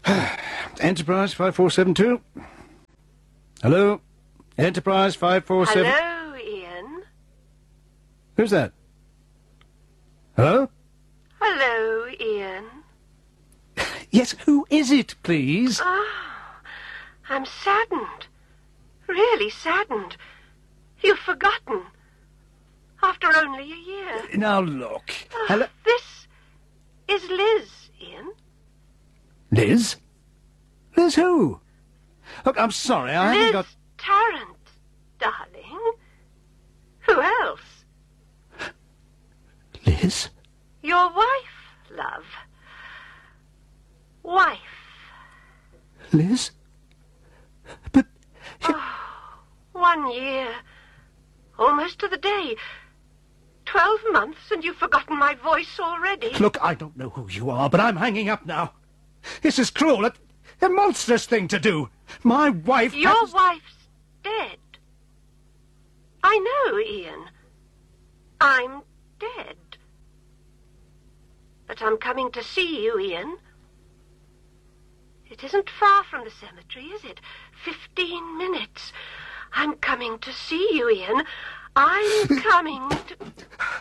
Enterprise 5472. Hello? Enterprise 547... Hello, Ian. Who's that? Hello? Hello, Ian. Yes, who is it, please? I'm saddened. Really saddened. You've forgotten. After only a year. Now, look. Hello? This is Liz, Ian. Liz? Liz who? Look, I'm sorry, I haven't Liz got... Tarrant, darling. Who else? Liz? Your wife, love. Wife. Liz? But... 1 year. Almost to the day. 12 months and you've forgotten my voice already. Look, I don't know who you are, but I'm hanging up now. This is cruel. A monstrous thing to do. My wife... Your wife's dead. I know, Ian. I'm dead. But I'm coming to see you, Ian. It isn't far from the cemetery, is it? 15 minutes. I'm coming to see you, Ian. I'm coming to...